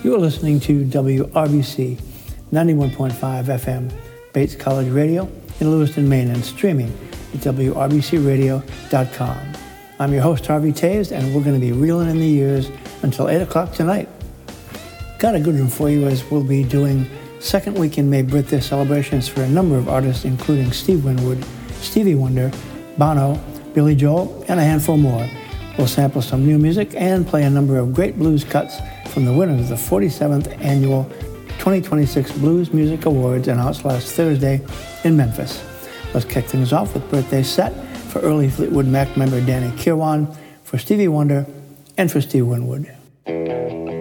You are listening to WRBC 91.5 FM, Bates College Radio in Lewiston, Maine, and streaming at WRBCRadio.com. I'm your host, Harvey Taves, and we're going to be reeling in the years until 8 o'clock tonight. Got a good one for you, as we'll be doing second week in May birthday celebrations for a number of artists, including Steve Winwood, Stevie Wonder, Bono, Billy Joel, and a handful more. We'll sample some new music and play a number of great blues cuts from the winners of the 47th Annual 2026 Blues Music Awards announced last Thursday in Memphis. Let's kick things off with Birthday Set for early Fleetwood Mac member Danny Kirwan, for Stevie Wonder, and for Steve Winwood.